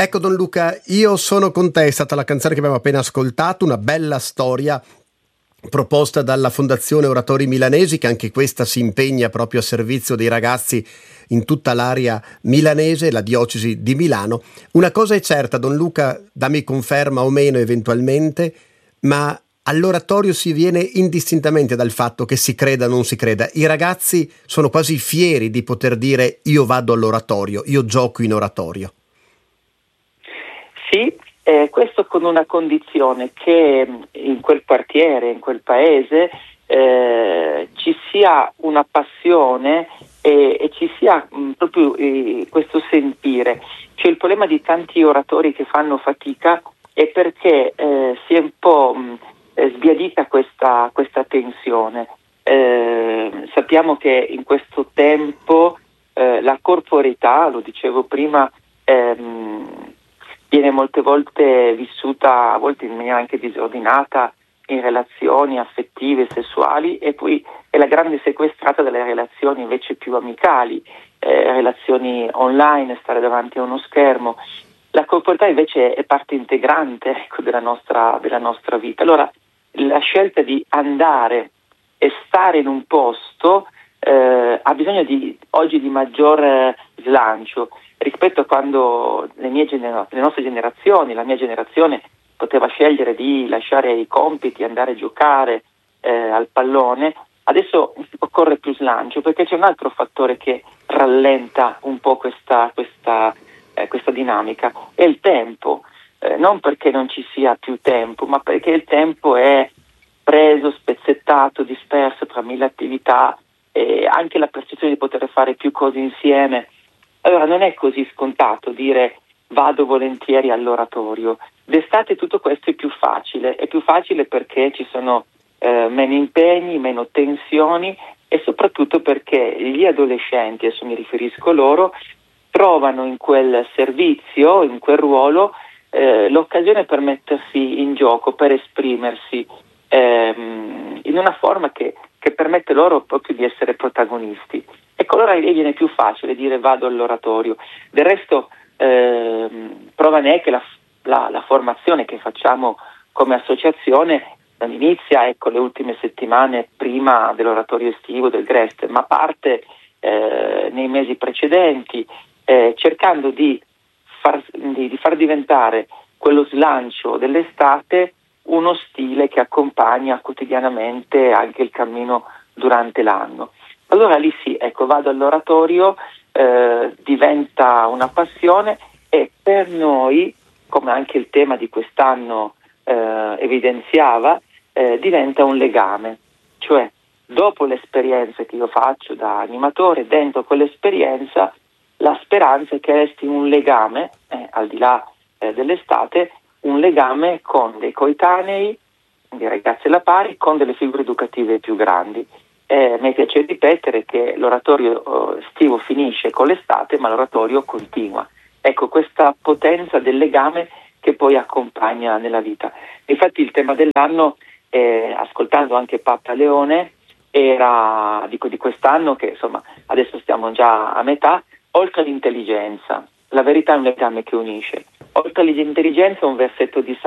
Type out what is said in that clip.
Ecco Don Luca, Io sono con te è stata la canzone che abbiamo appena ascoltato, una bella storia proposta dalla Fondazione Oratori Milanesi, che anche questa si impegna proprio a servizio dei ragazzi in tutta l'area milanese, la diocesi di Milano. Una cosa è certa, Don Luca, dammi conferma o meno eventualmente, ma all'oratorio si viene indistintamente dal fatto che si creda o non si creda. I ragazzi sono quasi fieri di poter dire io vado all'oratorio, io gioco in oratorio. Sì, questo con una condizione che in quel quartiere, in quel paese ci sia una passione e ci sia proprio questo sentire. Cioè il problema di tanti oratori che fanno fatica è perché si è un po' sbiadita questa tensione. Sappiamo che in questo tempo la corporeità, lo dicevo prima, viene molte volte vissuta, a volte in maniera anche disordinata, in relazioni affettive, sessuali, e poi è la grande sequestrata delle relazioni invece più amicali, relazioni online, stare davanti a uno schermo. La corporeità invece è parte integrante, ecco, della nostra vita. Allora la scelta di andare e stare in un posto ha bisogno oggi di maggior slancio rispetto a quando le nostre generazioni, la mia generazione poteva scegliere di lasciare i compiti, andare a giocare al pallone. Adesso occorre più slancio perché c'è un altro fattore che rallenta un po' questa dinamica, è il tempo, non perché non ci sia più tempo, ma perché il tempo è preso, spezzettato, disperso tra mille attività, e anche la percezione di poter fare più cose insieme. Allora non è così scontato dire vado volentieri all'oratorio. D'estate tutto questo è più facile perché ci sono meno impegni, meno tensioni e soprattutto perché gli adolescenti, adesso mi riferisco loro, trovano in quel servizio, in quel ruolo, l'occasione per mettersi in gioco, per esprimersi in una forma che permette loro proprio di essere protagonisti. Ecco, allora lì viene più facile dire vado all'oratorio. Del resto prova ne è che la formazione che facciamo come associazione non inizia le ultime settimane prima dell'oratorio estivo del Greste, ma parte nei mesi precedenti, cercando di far diventare quello slancio dell'estate uno stile che accompagna quotidianamente anche il cammino durante l'anno. Allora lì sì, vado all'oratorio, diventa una passione e per noi, come anche il tema di quest'anno evidenziava, diventa un legame, cioè dopo l'esperienza che io faccio da animatore, dentro quell'esperienza la speranza è che resti un legame, al di là dell'estate, un legame con dei coetanei, dei ragazzi alla pari, con delle figure educative più grandi. Mi piace ripetere che l'oratorio estivo finisce con l'estate, ma l'oratorio continua. Ecco, questa potenza del legame che poi accompagna nella vita. Infatti il tema dell'anno, ascoltando anche Papa Leone, era di quest'anno, che insomma adesso stiamo già a metà, oltre all'intelligenza. La verità è un legame che unisce. Oltre all'intelligenza un versetto di